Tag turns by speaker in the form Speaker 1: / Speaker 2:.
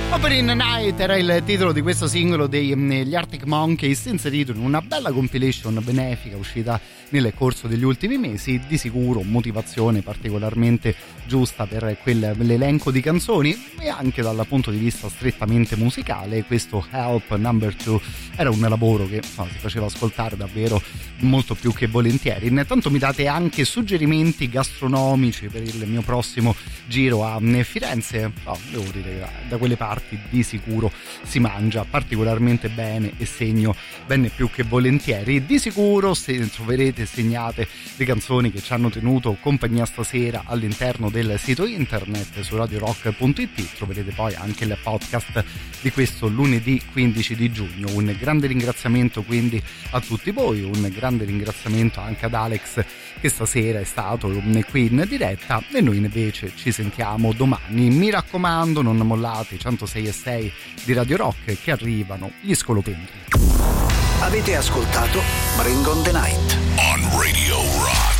Speaker 1: Over in the Night era il titolo di questo singolo degli Arctic Monkeys, inserito in una bella compilation benefica uscita nel corso degli ultimi mesi. Di sicuro motivazione particolarmente giusta per quell'elenco di canzoni, e anche dal punto di vista strettamente musicale questo Help Number 2 era un lavoro che si faceva ascoltare davvero molto più che volentieri. Intanto mi date anche suggerimenti gastronomici per il mio prossimo giro a Firenze. Devo dire, da quelle parti di sicuro si mangia particolarmente bene e segno bene più che volentieri. Di sicuro se troverete segnate le canzoni che ci hanno tenuto compagnia stasera all'interno del sito internet su radiorock.it. Troverete poi anche il podcast di questo lunedì 15 di giugno. Un grande ringraziamento quindi a tutti voi, un grande ringraziamento anche ad Alex che stasera è stato qui in diretta, e noi invece ci sentiamo domani. Mi raccomando, non mollate 106.6 di Radio Rock, che arrivano gli scolopendri.
Speaker 2: Avete ascoltato Bring on the Night on Radio Rock.